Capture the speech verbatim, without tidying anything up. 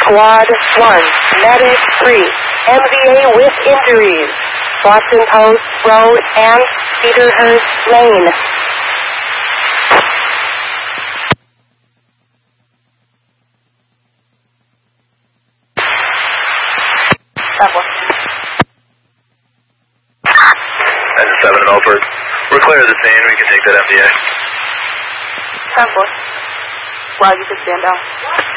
Squad one, Medic three, M V A with injuries. Watson Post Road and Cedarhurst Lane. And seven Milford. We're clear of the scene. We can take that M D A. ten four. Well, you can stand down.